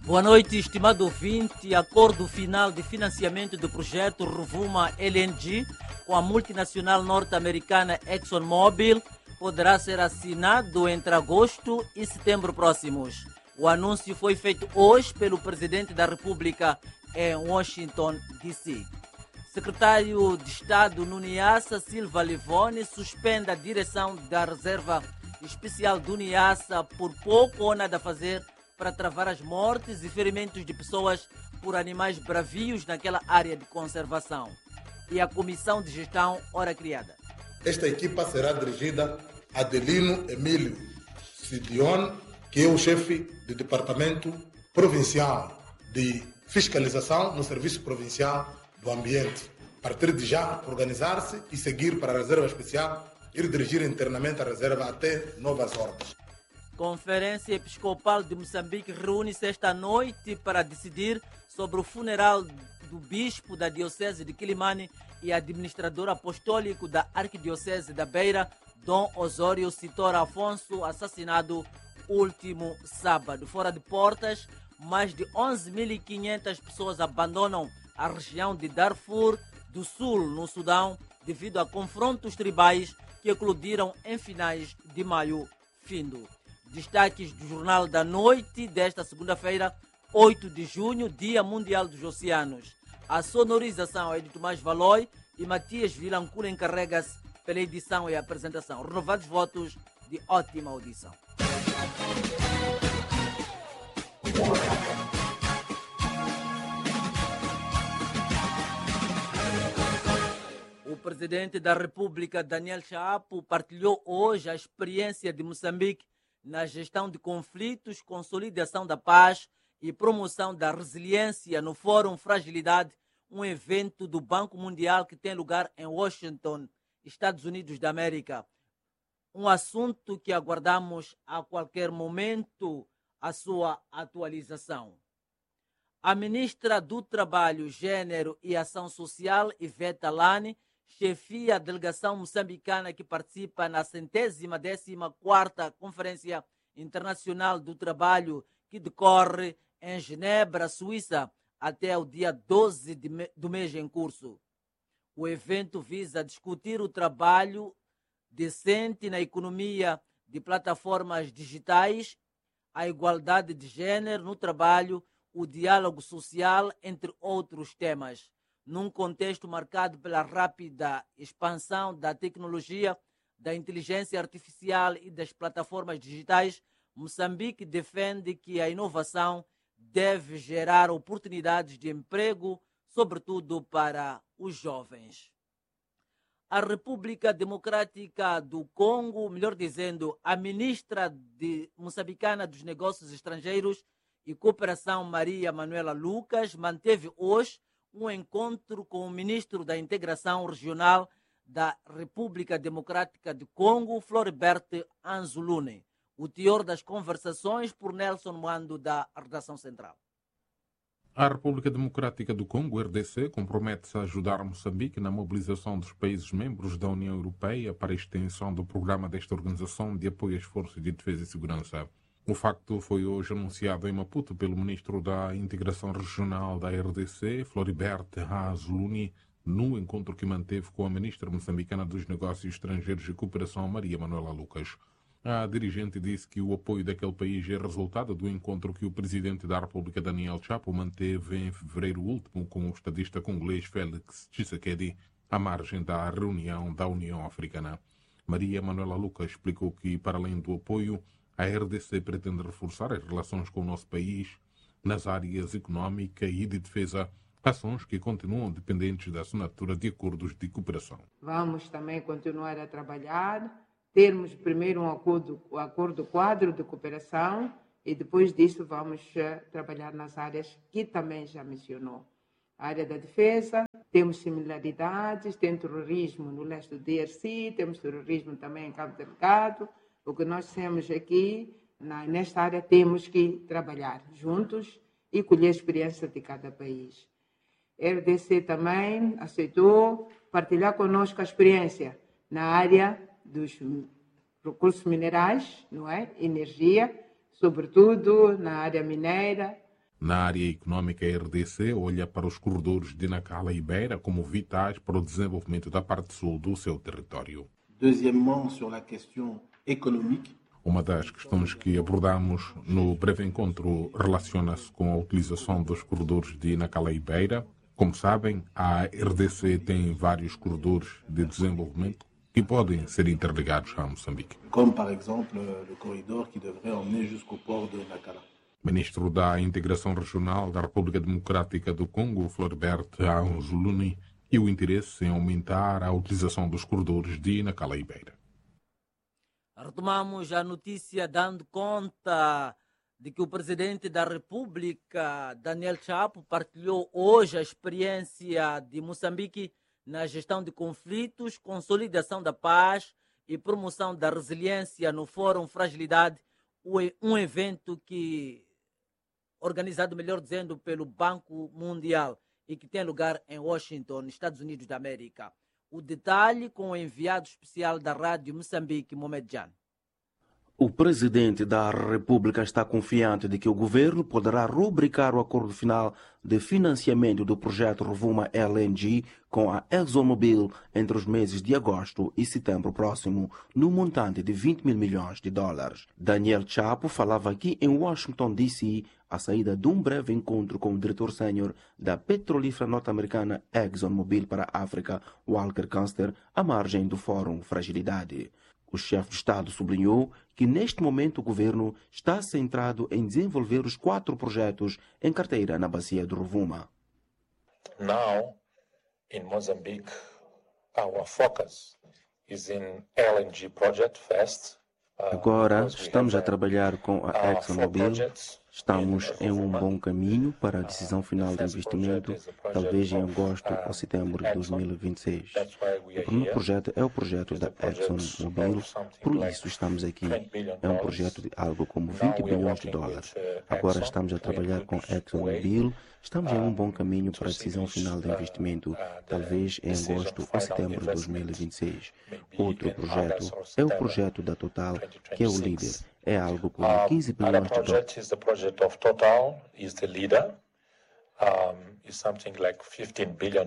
Boa noite, estimado ouvinte. Acordo final de financiamento do projeto Rovuma LNG com a multinacional norte-americana ExxonMobil poderá ser assinado entre agosto e setembro próximos. O anúncio foi feito hoje pelo presidente da República em Washington, D.C. Secretário de Estado no Niassa, Silva Livoni, suspende a direção da Reserva Especial do Niassa por pouco ou nada a fazer para travar as mortes e ferimentos de pessoas por animais bravios naquela área de conservação. E a comissão de gestão, ora criada. Esta equipa será dirigida a Adelino Emílio Sidione, que é o chefe do Departamento Provincial de Fiscalização no Serviço Provincial do Ambiente. A partir de já, organizar-se e seguir para a Reserva Especial, ir dirigir internamente a reserva até novas ordens. Conferência Episcopal de Moçambique reúne-se esta noite para decidir sobre o funeral do bispo da Diocese de Quilimane e administrador apostólico da Arquidiocese da Beira, Dom Osório Sitora Afonso, assassinado último sábado. Fora de portas, mais de 11.500 pessoas abandonam a região de Darfur do Sul, no Sudão, devido a confrontos tribais que eclodiram em finais de maio findo. Destaques do Jornal da Noite desta segunda-feira, 8 de junho, Dia Mundial dos Oceanos. A sonorização é de Tomás Valói e Matias Vilancula encarrega-se pela edição e apresentação. Renovados votos de ótima audição. O presidente da República, Daniel Chapo, partilhou hoje a experiência de Moçambique na gestão de conflitos, consolidação da paz e promoção da resiliência no Fórum Fragilidade, um evento do Banco Mundial que tem lugar em Washington, Estados Unidos da América. Um assunto que aguardamos a qualquer momento a sua atualização. A ministra do Trabalho, Gênero e Ação Social, Ivete Alane, chefia a delegação moçambicana que participa na 114ª Conferência Internacional do Trabalho, que decorre em Genebra, Suíça, até o dia 12 do mês em curso. O evento visa discutir o trabalho decente na economia de plataformas digitais, a igualdade de gênero no trabalho, o diálogo social, entre outros temas. Num contexto marcado pela rápida expansão da tecnologia, da inteligência artificial e das plataformas digitais, Moçambique defende que a inovação deve gerar oportunidades de emprego, sobretudo para os jovens. A República Democrática do Congo, melhor dizendo, a ministra moçambicana dos Negócios Estrangeiros e Cooperação, Maria Manuela Lucas, manteve hoje um encontro com o ministro da Integração Regional da República Democrática do Congo, Floribert Anzulune. O teor das conversações por Nelson Mwando, da Redação Central. A República Democrática do Congo, RDC, compromete-se a ajudar Moçambique na mobilização dos países membros da União Europeia para a extensão do programa desta organização de apoio às forças de defesa e segurança. O facto foi hoje anunciado em Maputo pelo ministro da Integração Regional da RDC, Floribert Anzulune, no encontro que manteve com a ministra moçambicana dos Negócios Estrangeiros e Cooperação, Maria Manuela Lucas. A dirigente disse que o apoio daquele país é resultado do encontro que o presidente da República, Daniel Chapo, manteve em fevereiro último com o estadista congolês Félix Tshisekedi, à margem da reunião da União Africana. Maria Manuela Lucas explicou que, para além do apoio, a RDC pretende reforçar as relações com o nosso país nas áreas económica e de defesa, ações que continuam dependentes da assinatura de acordos de cooperação. Vamos também continuar a trabalhar, termos primeiro um acordo quadro de cooperação e depois disso vamos trabalhar nas áreas que também já mencionou. A área da defesa, temos similaridades, tem terrorismo no leste do DRC, temos terrorismo também em Cabo Delgado. O que nós temos aqui, nesta área, temos que trabalhar juntos e colher a experiência de cada país. A RDC também aceitou partilhar conosco a experiência na área dos recursos minerais, não é? Energia, sobretudo na área mineira, Na área econômica, a RDC olha para os corredores de Nacala e Beira como vitais para o desenvolvimento da parte sul do seu território. Deuxièmement, sur la question économique. Uma das questões que abordamos no breve encontro relaciona-se com a utilização dos corredores de Nacala e Beira. Como sabem, a RDC tem vários corredores de desenvolvimento que podem ser interligados a Moçambique. Como, par exemple, le corridor qui devrait emmener jusqu'au port de Nacala. Ministro da Integração Regional da República Democrática do Congo, Floribert Angeluni, e o interesse em aumentar a utilização dos corredores de Nacala e Beira. Retomamos a notícia dando conta de que o presidente da República, Daniel Chapo, partilhou hoje a experiência de Moçambique na gestão de conflitos, consolidação da paz e promoção da resiliência no Fórum Fragilidade, um evento organizado, melhor dizendo, pelo Banco Mundial e que tem lugar em Washington, Estados Unidos da América. O detalhe com o enviado especial da Rádio Moçambique, Mohamed Jan. O presidente da República está confiante de que o governo poderá rubricar o acordo final de financiamento do projeto Rovuma LNG com a ExxonMobil entre os meses de agosto e setembro próximo, no montante de 20 mil milhões de dólares. Daniel Chapo falava aqui em Washington, D.C., à saída de um breve encontro com o diretor sênior da petrolífera norte-americana ExxonMobil para a África, Walker Conster, à margem do Fórum Fragilidade. O chefe de Estado sublinhou que neste momento o governo está centrado em desenvolver os 4 projetos em carteira na bacia do Rovuma. Now, in Mozambique, our focus is in LNG project first. Agora estamos a trabalhar com a ExxonMobil. Estamos em um bom caminho para a decisão final de investimento, talvez em agosto ou setembro de 2026. O primeiro projeto é o projeto da ExxonMobil, por isso estamos aqui. É um projeto de algo como 20 bilhões de dólares. Agora estamos a trabalhar com a ExxonMobil. Estamos em um bom caminho para a decisão final de investimento, talvez em agosto ou setembro de 2026. Outro projeto é o projeto da Total, que é o líder. É algo como 15 bilhões de dólares. The project of Total is the leader. Is something like $15 billion.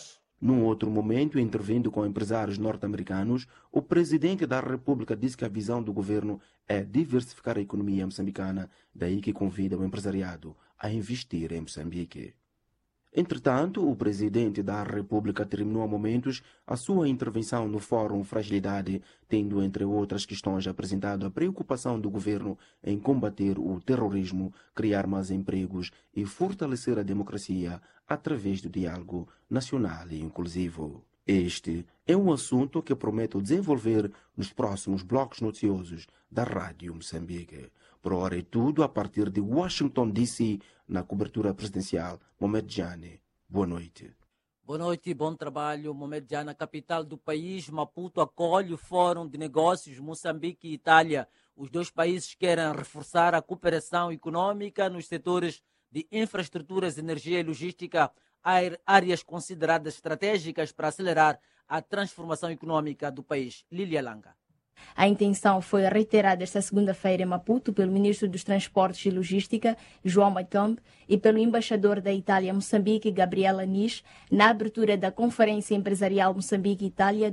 Num outro momento, intervindo com empresários norte-americanos, o presidente da República disse que a visão do governo é diversificar a economia moçambicana, daí que convida o empresariado a investir em Moçambique. Entretanto, o presidente da República terminou há momentos a sua intervenção no Fórum Fragilidade, tendo, entre outras questões, apresentado a preocupação do governo em combater o terrorismo, criar mais empregos e fortalecer a democracia através do diálogo nacional e inclusivo. Este é um assunto que prometo desenvolver nos próximos blocos noticiosos da Rádio Moçambique. Por hora é tudo a partir de Washington, D.C., na cobertura presidencial. Mohamed Jane, boa noite. Boa noite e bom trabalho. Mohamed Jane, na capital do país, Maputo acolhe o Fórum de Negócios Moçambique e Itália. Os dois países querem reforçar a cooperação econômica nos setores de infraestruturas, energia e logística, áreas consideradas estratégicas para acelerar a transformação econômica do país. Lília Langa. A intenção foi reiterada esta segunda-feira em Maputo pelo ministro dos Transportes e Logística, João Macambe, e pelo embaixador da Itália em Moçambique, Gabriel Anis, na abertura da Conferência Empresarial Moçambique-Itália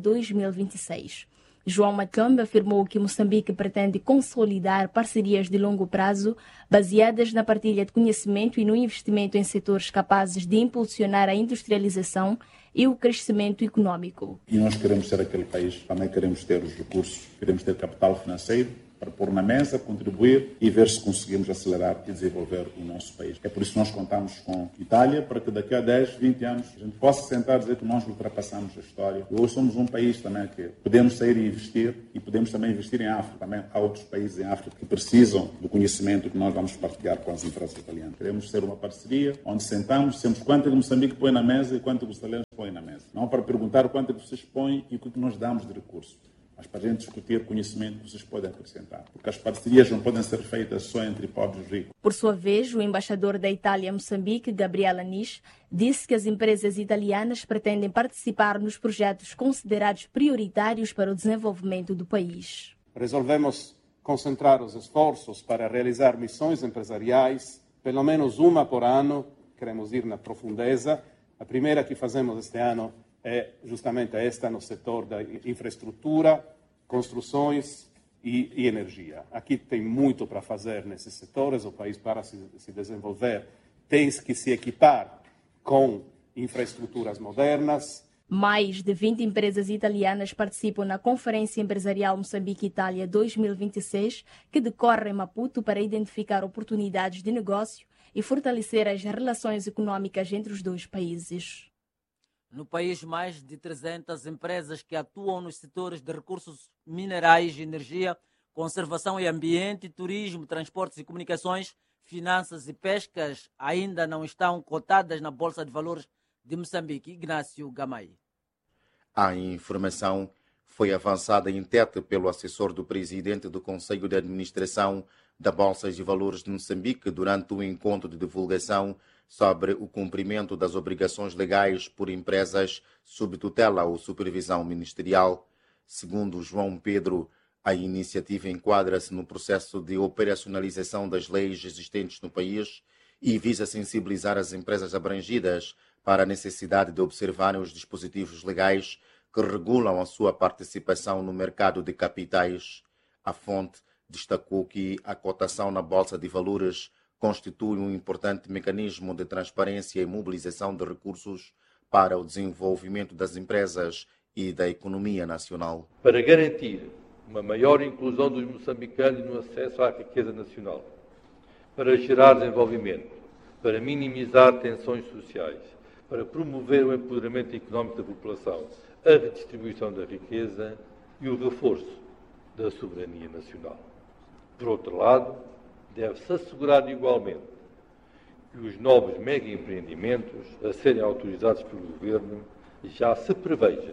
2026. João Macambe afirmou que Moçambique pretende consolidar parcerias de longo prazo baseadas na partilha de conhecimento e no investimento em setores capazes de impulsionar a industrialização e o crescimento econômico. E nós queremos ser aquele país, também queremos ter os recursos, queremos ter capital financeiro para pôr na mesa, contribuir e ver se conseguimos acelerar e desenvolver o nosso país. É por isso que nós contamos com a Itália, para que daqui a 10, 20 anos a gente possa sentar e dizer que nós ultrapassamos a história. E hoje somos um país também que podemos sair e investir, e podemos também investir em África. Também há outros países em África que precisam do conhecimento que nós vamos partilhar com as empresas italianas. Queremos ser uma parceria onde sentamos, dizemos quanto é que Moçambique põe na mesa e quanto é que os italianos põem na mesa. Não para perguntar quanto é que vocês põem e o que nós damos de recursos, mas para a gente discutir conhecimento que vocês podem acrescentar. Porque as parcerias não podem ser feitas só entre pobres e ricos. Por sua vez, o embaixador da Itália em Moçambique, Gabriel Anis, disse que as empresas italianas pretendem participar nos projetos considerados prioritários para o desenvolvimento do país. Resolvemos concentrar os esforços para realizar missões empresariais pelo menos uma por ano, queremos ir na profundeza. A primeira que fazemos este ano é justamente esta no setor da infraestrutura, construções e energia. Aqui tem muito para fazer nesses setores. O país, para se desenvolver, tem que se equipar com infraestruturas modernas. Mais de 20 empresas italianas participam na Conferência Empresarial Moçambique-Itália 2026, que decorre em Maputo para identificar oportunidades de negócio e fortalecer as relações econômicas entre os dois países. No país, mais de 300 empresas que atuam nos setores de recursos minerais, energia, conservação e ambiente, turismo, transportes e comunicações, finanças e pescas ainda não estão cotadas na Bolsa de Valores de Moçambique. Ignácio Gamay. A informação foi avançada em Tete pelo assessor do presidente do Conselho de Administração da Bolsa de Valores de Moçambique durante o encontro de divulgação sobre o cumprimento das obrigações legais por empresas sob tutela ou supervisão ministerial. Segundo João Pedro, a iniciativa enquadra-se no processo de operacionalização das leis existentes no país e visa sensibilizar as empresas abrangidas para a necessidade de observarem os dispositivos legais que regulam a sua participação no mercado de capitais. A fonte destacou que a cotação na Bolsa de Valores constitui um importante mecanismo de transparência e mobilização de recursos para o desenvolvimento das empresas e da economia nacional. Para garantir uma maior inclusão dos moçambicanos no acesso à riqueza nacional, para gerar desenvolvimento, para minimizar tensões sociais, para promover o empoderamento económico da população, a redistribuição da riqueza e o reforço da soberania nacional. Por outro lado, deve-se assegurar igualmente que os novos mega-empreendimentos a serem autorizados pelo Governo já se preveja,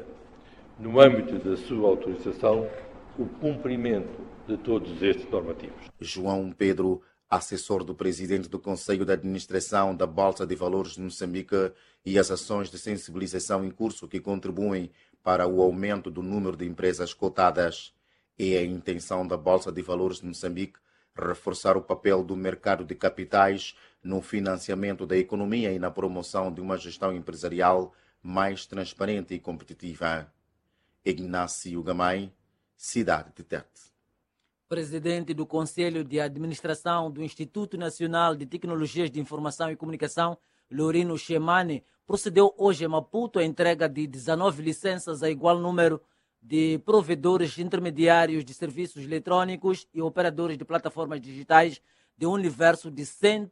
no âmbito da sua autorização, o cumprimento de todos estes normativos. João Pedro, assessor do presidente do Conselho de Administração da Bolsa de Valores de Moçambique, e as ações de sensibilização em curso que contribuem para o aumento do número de empresas cotadas. É a intenção da Bolsa de Valores de Moçambique reforçar o papel do mercado de capitais no financiamento da economia e na promoção de uma gestão empresarial mais transparente e competitiva. Ignácio Gamay, Cidade de Tete. Presidente do Conselho de Administração do Instituto Nacional de Tecnologias de Informação e Comunicação, Laurino Chemane, procedeu hoje em Maputo à entrega de 19 licenças a igual número de provedores intermediários de serviços eletrônicos e operadores de plataformas digitais de um universo de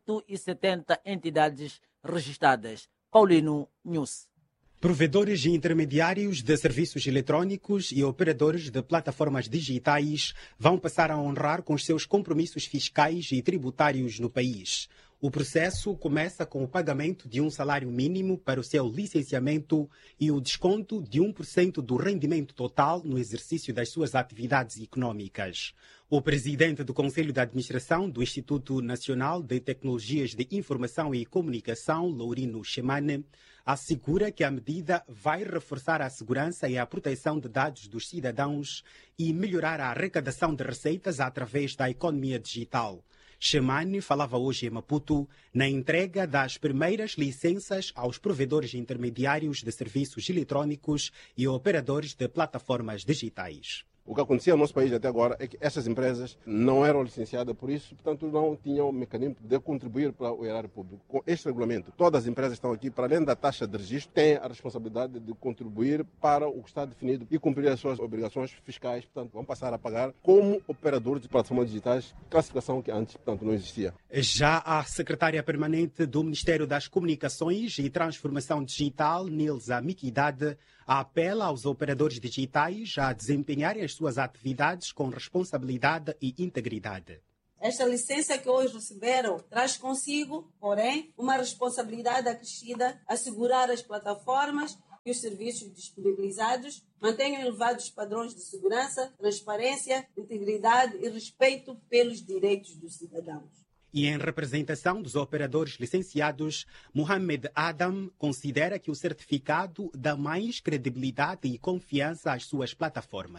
170 entidades registradas. Paulino News. Provedores e intermediários de serviços eletrônicos e operadores de plataformas digitais vão passar a honrar com os seus compromissos fiscais e tributários no país. O processo começa com o pagamento de um salário mínimo para o seu licenciamento e o desconto de 1% do rendimento total no exercício das suas atividades econômicas. O presidente do Conselho de Administração do Instituto Nacional de Tecnologias de Informação e Comunicação, Laurino Chemane, assegura que a medida vai reforçar a segurança e a proteção de dados dos cidadãos e melhorar a arrecadação de receitas através da economia digital. Chemane falava hoje em Maputo na entrega das primeiras licenças aos provedores intermediários de serviços eletrônicos e operadores de plataformas digitais. O que acontecia no nosso país até agora é que essas empresas não eram licenciadas por isso, portanto não tinham mecanismo de contribuir para o erário público. Com este regulamento, todas as empresas estão aqui, para além da taxa de registro, têm a responsabilidade de contribuir para o que está definido e cumprir as suas obrigações fiscais, portanto vão passar a pagar como operadores de plataformas digitais, classificação que antes, portanto, não existia. Já a secretária permanente do Ministério das Comunicações e Transformação Digital, Nilza Miquidade, apela aos operadores digitais a desempenharem as suas atividades com responsabilidade e integridade. Esta licença que hoje receberam traz consigo, porém, uma responsabilidade acrescida, assegurar as plataformas e os serviços disponibilizados mantenham elevados padrões de segurança, transparência, integridade e respeito pelos direitos dos cidadãos. E em representação dos operadores licenciados, Mohamed Adam considera que o certificado dá mais credibilidade e confiança às suas plataformas.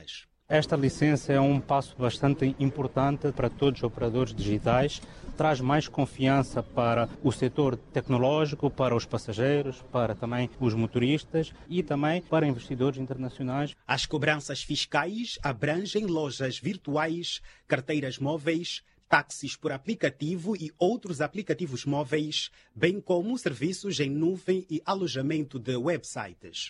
Esta licença é um passo bastante importante para todos os operadores digitais, traz mais confiança para o setor tecnológico, para os passageiros, para também os motoristas e também para investidores internacionais. As cobranças fiscais abrangem lojas virtuais, carteiras móveis, táxis por aplicativo e outros aplicativos móveis, bem como serviços em nuvem e alojamento de websites.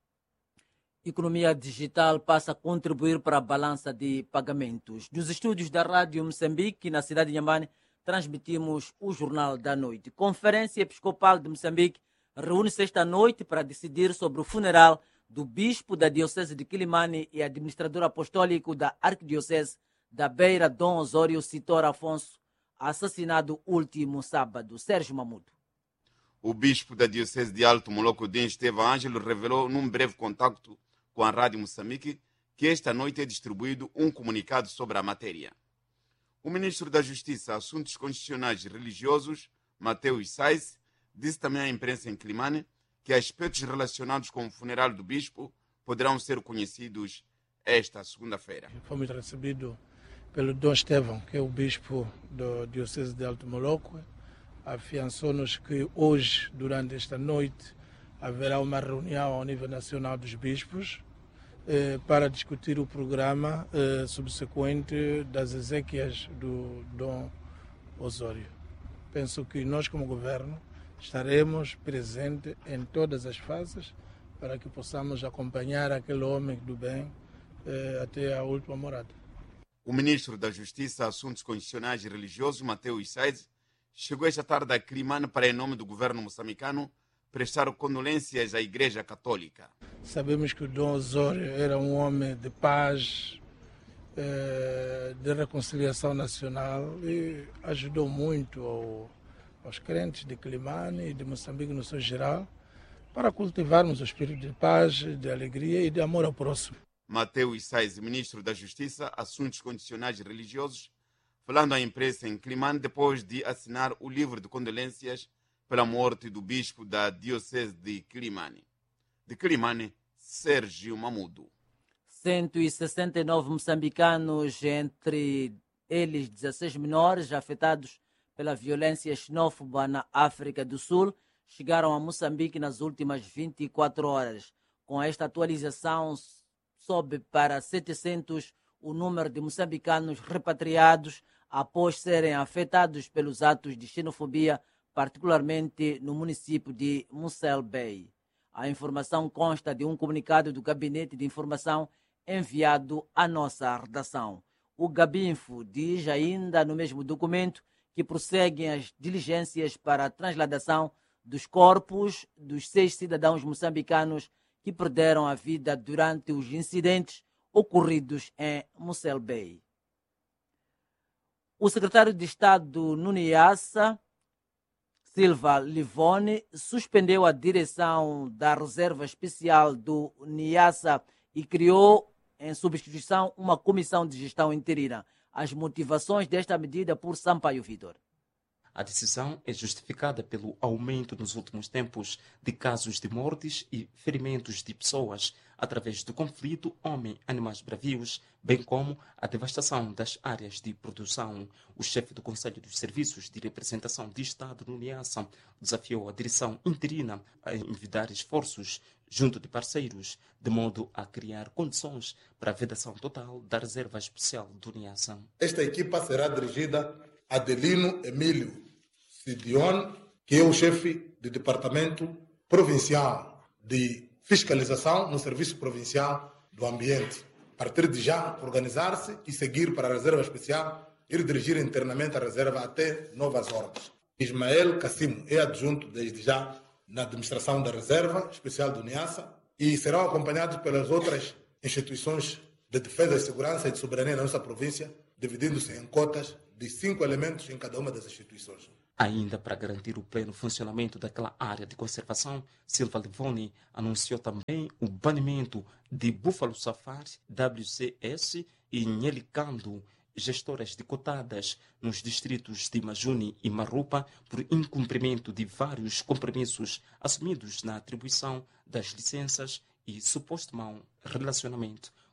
Economia digital passa a contribuir para a balança de pagamentos. Dos estúdios da Rádio Moçambique, na cidade de Inhambane, transmitimos o Jornal da Noite. Conferência Episcopal de Moçambique reúne-se esta noite para decidir sobre o funeral do bispo da Diocese de Quilimane e administrador apostólico da Arquidiocese da Beira, Dom Osório Citor Afonso, assassinado último sábado. Sérgio Mamudo. O bispo da Diocese de Alto Moloco-Dem, Estevão Ângelo, revelou num breve contacto com a Rádio Moçambique que esta noite é distribuído um comunicado sobre a matéria. O ministro da Justiça, Assuntos Constitucionais e Religiosos, Mateus Sais, disse também à imprensa em Quilimane que aspectos relacionados com o funeral do bispo poderão ser conhecidos esta segunda-feira. Fomos recebidos pelo Dom Estevão, que é o bispo da Diocese de Alto Moloco. Afiançou-nos que hoje, durante esta noite, haverá uma reunião ao nível nacional dos bispos para discutir o programa subsequente das exéquias do Dom Osório. Penso que nós, como governo, estaremos presentes em todas as fases para que possamos acompanhar aquele homem do bem até a última morada. O ministro da Justiça, Assuntos Constitucionais e Religiosos, Mateus Sais, chegou esta tarde a Quilimane para, em nome do governo moçambicano, prestar condolências à Igreja Católica. Sabemos que o Dom Osório era um homem de paz, de reconciliação nacional e ajudou muito aos crentes de Quilimane e de Moçambique no seu geral para cultivarmos o espírito de paz, de alegria e de amor ao próximo. Mateus Sais, ministro da Justiça, Assuntos Constitucionais e Religiosos, falando à imprensa em Quilimane depois de assinar o livro de condolências pela morte do bispo da Diocese de Quilimane. De Quilimane, Sérgio Mamudo. 169 moçambicanos, entre eles 16 menores, afetados pela violência xenófoba na África do Sul, chegaram a Moçambique nas últimas 24 horas. Com esta atualização, sobe para 700 o número de moçambicanos repatriados após serem afetados pelos atos de xenofobia, particularmente no município de Mossel Bay. A informação consta de um comunicado do Gabinete de Informação enviado à nossa redação. O Gabinfo diz ainda no mesmo documento que prosseguem as diligências para a transladação dos corpos dos 6 cidadãos moçambicanos que perderam a vida durante os incidentes ocorridos em Mossel Bay. O secretário de Estado no NIASA, Silva Livone, suspendeu a direção da Reserva Especial do NIASA e criou, em substituição, uma comissão de gestão interina. As motivações desta medida por Sampaio Vitor. A decisão é justificada pelo aumento nos últimos tempos de casos de mortes e ferimentos de pessoas através do conflito homem-animais bravios, bem como a devastação das áreas de produção. O chefe do Conselho dos Serviços de Representação de Estado no NIASA desafiou a direção interina a envidar esforços junto de parceiros, de modo a criar condições para a vedação total da Reserva Especial do NIASA. Esta equipa será dirigida a Adelino Emílio Sidion, que é o chefe do Departamento Provincial de Fiscalização no Serviço Provincial do Ambiente. A partir de já, organizar-se e seguir para a Reserva Especial, ir dirigir internamente a Reserva até novas ordens. Ismael Cassimo é adjunto desde já na administração da Reserva Especial do NIASA e serão acompanhados pelas outras instituições de defesa e segurança e de soberania na nossa província, dividindo-se em cotas de 5 elementos em cada uma das instituições. Ainda para garantir o pleno funcionamento daquela área de conservação, Silva Livoni anunciou também o banimento de Búfalo Safari, WCS e Nhelicando, gestoras de cotadas nos distritos de Majuni e Marupa, por incumprimento de vários compromissos assumidos na atribuição das licenças e suposto mau relacionamento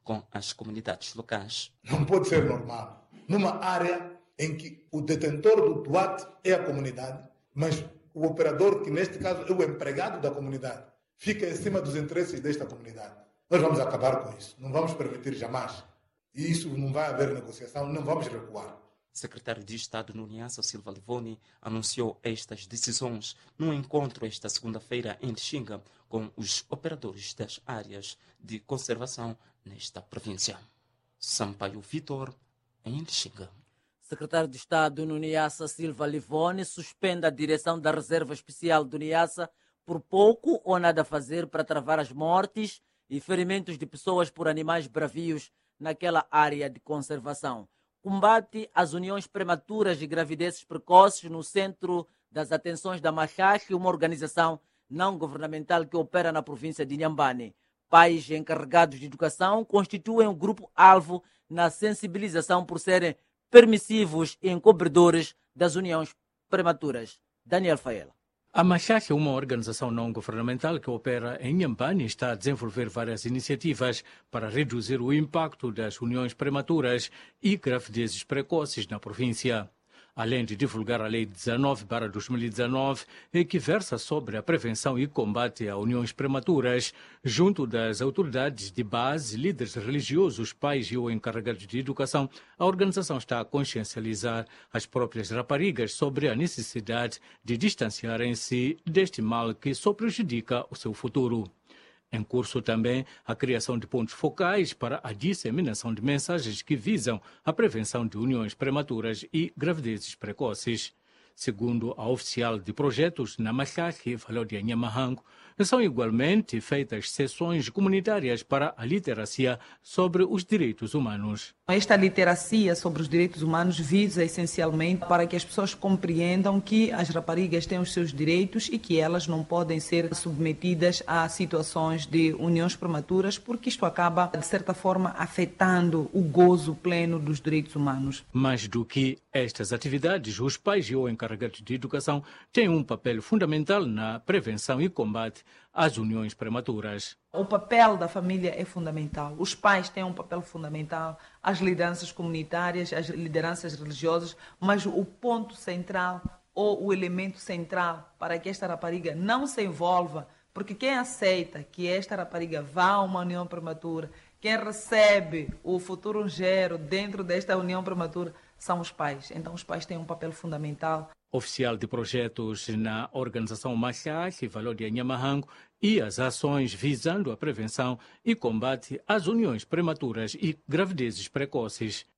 com as comunidades locais. Não pode ser normal. Numa área em que o detentor do TUAT é a comunidade, mas o operador, que neste caso é o empregado da comunidade, fica em cima dos interesses desta comunidade. Nós vamos acabar com isso. Não vamos permitir jamais. E isso não vai haver negociação, não vamos recuar. Secretário de Estado no Niassa, Silva Livoni, anunciou estas decisões num encontro esta segunda-feira em Lixinga com os operadores das áreas de conservação nesta província. Sampaio Vitor, em Lixinga. Secretário de Estado no Niassa, Silva Livoni, suspende a direção da Reserva Especial do Niassa por pouco ou nada a fazer para travar as mortes e ferimentos de pessoas por animais bravios naquela área de conservação. Combate às uniões prematuras e gravidezes precoces no centro das atenções da Machache, uma organização não governamental que opera na província de Inhambane. Pais encarregados de educação constituem um grupo-alvo na sensibilização por serem permissivos e encobridores das uniões prematuras. Daniel Faela. A Machache é uma organização não governamental que opera em Inhambane e está a desenvolver várias iniciativas para reduzir o impacto das uniões prematuras e gravidezes precoces na província. Além de divulgar a Lei 19/2019, que versa sobre a prevenção e combate a uniões prematuras, junto das autoridades de base, líderes religiosos, pais e ou encarregados de educação, a organização está a consciencializar as próprias raparigas sobre a necessidade de distanciarem-se deste mal que só prejudica o seu futuro. Em curso também a criação de pontos focais para a disseminação de mensagens que visam a prevenção de uniões prematuras e gravidezes precoces. Segundo a oficial de projetos na Machache, Valódia Nhamahango, são igualmente feitas sessões comunitárias para a literacia sobre os direitos humanos. Esta literacia sobre os direitos humanos visa essencialmente para que as pessoas compreendam que as raparigas têm os seus direitos e que elas não podem ser submetidas a situações de uniões prematuras, porque isto acaba, de certa forma, afetando o gozo pleno dos direitos humanos. Mais do que estas atividades, os pais e ou encarregados de educação têm um papel fundamental na prevenção e combate às uniões prematuras. O papel da família é fundamental. Os pais têm um papel fundamental, as lideranças comunitárias, as lideranças religiosas, mas o ponto central ou o elemento central para que esta rapariga não se envolva, porque quem aceita que esta rapariga vá a uma união prematura, quem recebe o futuro gero dentro desta união prematura, são os pais. Então os pais têm um papel fundamental. Oficial de projetos na organização Machache, Valódia Nhamahango, e as ações visando a prevenção e combate às uniões prematuras e gravidezes precoces.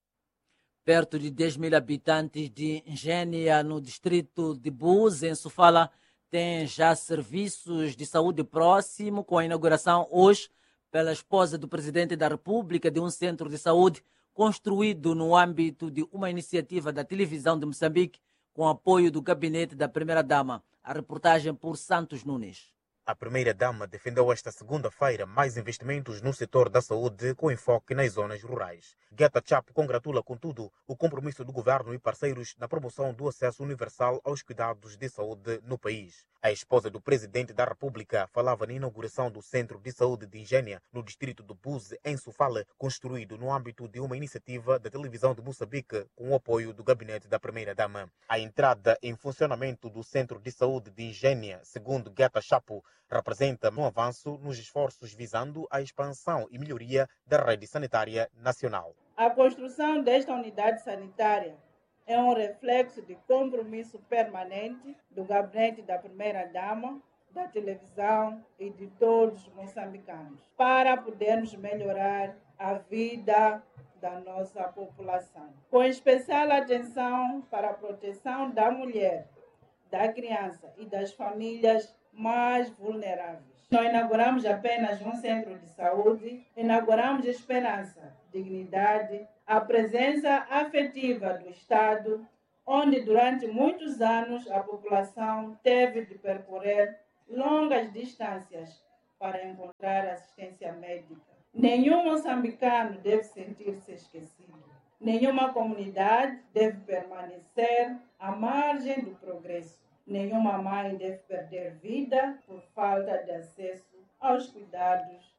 Perto de 10 mil habitantes de Ngênia, no distrito de Bus, em Sofala, têm já serviços de saúde próximo, com a inauguração hoje pela esposa do presidente da República de um centro de saúde construído no âmbito de uma iniciativa da televisão de Moçambique, com apoio do gabinete da primeira-dama. A reportagem por Santos Nunes. A primeira-dama defendeu esta segunda-feira mais investimentos no setor da saúde com enfoque nas zonas rurais. Guetta Chapo congratula, contudo, o compromisso do governo e parceiros na promoção do acesso universal aos cuidados de saúde no país. A esposa do presidente da República falava na inauguração do Centro de Saúde de Ngênia, no distrito de Buze, em Sofala, construído no âmbito de uma iniciativa da televisão de Moçambique com o apoio do gabinete da primeira-dama. A entrada em funcionamento do Centro de Saúde de Ngênia, segundo Guetta Chapo, representa um avanço nos esforços visando a expansão e melhoria da rede sanitária nacional. A construção desta unidade sanitária é um reflexo de compromisso permanente do gabinete da primeira-dama, da televisão e de todos os moçambicanos, para podermos melhorar a vida da nossa população. Com especial atenção para a proteção da mulher, da criança e das famílias mais vulneráveis. Não inauguramos apenas um centro de saúde, inauguramos esperança, dignidade, a presença afetiva do Estado, onde durante muitos anos a população teve de percorrer longas distâncias para encontrar assistência médica. Nenhum moçambicano deve sentir-se esquecido. Nenhuma comunidade deve permanecer à margem do progresso. Nenhuma mãe deve perder vida por falta de acesso aos cuidados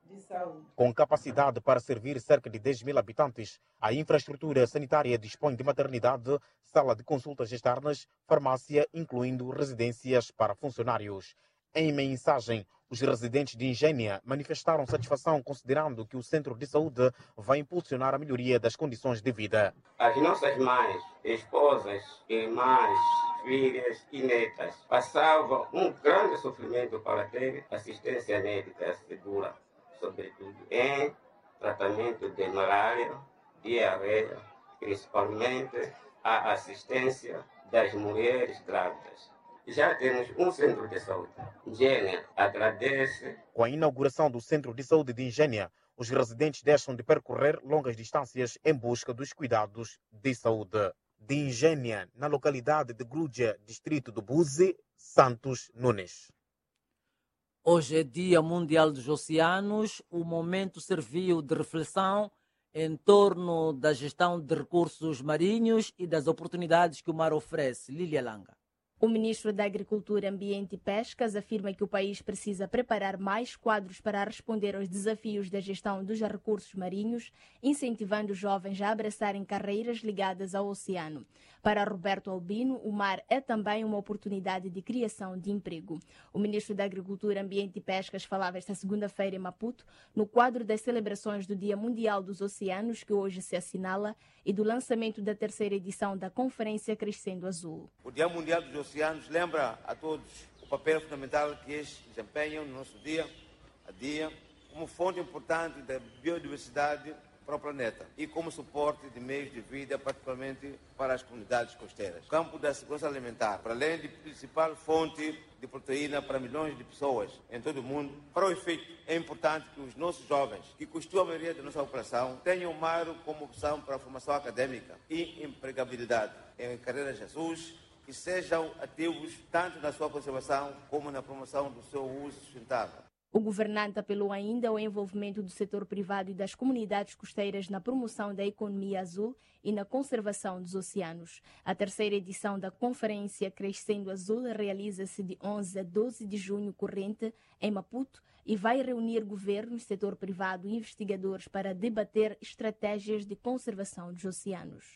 de saúde. Com capacidade para servir cerca de 10 mil habitantes, a infraestrutura sanitária dispõe de maternidade, sala de consultas externas, farmácia, incluindo residências para funcionários. Em mensagem, os residentes de Ingênia manifestaram satisfação considerando que o centro de saúde vai impulsionar a melhoria das condições de vida. As nossas mães, esposas, irmãs, filhas e netas passavam um grande sofrimento para ter assistência médica segura, sobretudo em tratamento de malária, diarreia, principalmente a assistência das mulheres grávidas. Já temos um centro de saúde. Ingênia agradece. Com a inauguração do centro de saúde de Ingênia, os residentes deixam de percorrer longas distâncias em busca dos cuidados de saúde. De Ingênia, na localidade de Grúdia, distrito do Buzi, Santos Nunes. Hoje é Dia Mundial dos Oceanos. O momento serviu de reflexão em torno da gestão de recursos marinhos e das oportunidades que o mar oferece. Lília Langa. O ministro da Agricultura, Ambiente e Pescas afirma que o país precisa preparar mais quadros para responder aos desafios da gestão dos recursos marinhos, incentivando os jovens a abraçarem carreiras ligadas ao oceano. Para Roberto Albino, o mar é também uma oportunidade de criação de emprego. O ministro da Agricultura, Ambiente e Pescas falava esta segunda-feira em Maputo, no quadro das celebrações do Dia Mundial dos Oceanos, que hoje se assinala, e do lançamento da terceira edição da Conferência Crescendo Azul. O Dia Mundial dos Oceanos lembra a todos o papel fundamental que eles desempenham no nosso dia a dia como fonte importante da biodiversidade para o planeta e como suporte de meios de vida, particularmente para as comunidades costeiras. O campo da segurança alimentar, para além de principal fonte de proteína para milhões de pessoas em todo o mundo, para o efeito é importante que os nossos jovens, que constituem a maioria da nossa população, tenham o mar como opção para a formação acadêmica e empregabilidade em carreiras azuis, que sejam ativos tanto na sua conservação como na promoção do seu uso sustentável. O governante apelou ainda ao envolvimento do setor privado e das comunidades costeiras na promoção da economia azul e na conservação dos oceanos. A terceira edição da Conferência Crescendo Azul realiza-se de 11 a 12 de junho corrente em Maputo e vai reunir governos, setor privado e investigadores para debater estratégias de conservação dos oceanos.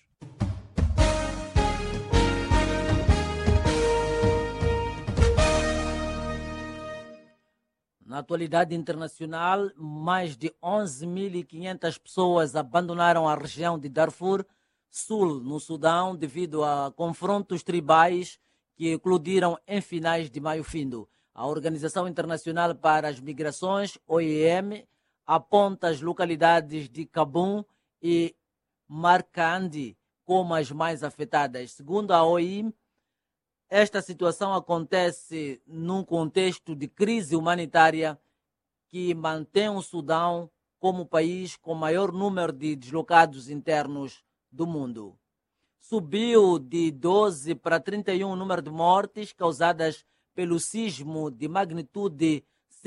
Na atualidade internacional, mais de 11.500 pessoas abandonaram a região de Darfur Sul, no Sudão, devido a confrontos tribais que eclodiram em finais de maio findo. A Organização Internacional para as Migrações, OIM, aponta as localidades de Kabum e Markandi como as mais afetadas. Segundo a OIM, esta situação acontece num contexto de crise humanitária que mantém o Sudão como o país com maior número de deslocados internos do mundo. Subiu de 12 para 31 o número de mortes causadas pelo sismo de magnitude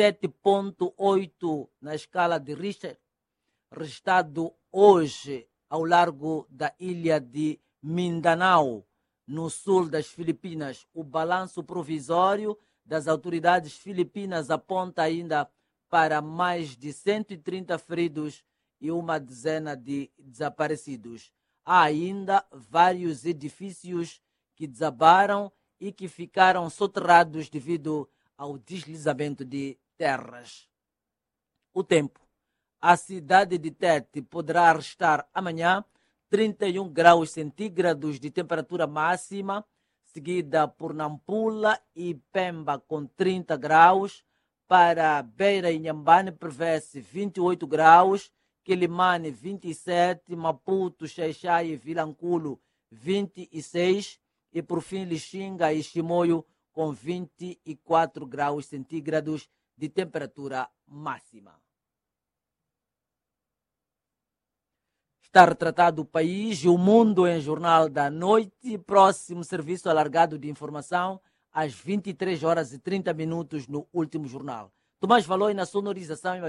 7.8 na escala de Richter, registrado hoje ao largo da ilha de Mindanao, no sul das Filipinas. O balanço provisório das autoridades filipinas aponta ainda para mais de 130 feridos e uma dezena de desaparecidos. Há ainda vários edifícios que desabaram e que ficaram soterrados devido ao deslizamento de terras. O tempo. A cidade de Tete poderá registrar amanhã 31 graus centígrados de temperatura máxima, seguida por Nampula e Pemba com 30 graus. Para Beira e Inhambane prevê-se 28 graus, Quilimane 27, Maputo, Xaixai e Vilanculo 26 e por fim Lixinga e Chimoio com 24 graus centígrados de temperatura máxima. Está retratado o país e o mundo em Jornal da Noite, próximo serviço alargado de informação às 23 horas e 30 minutos no último jornal. Tomás Valoi na sonorização.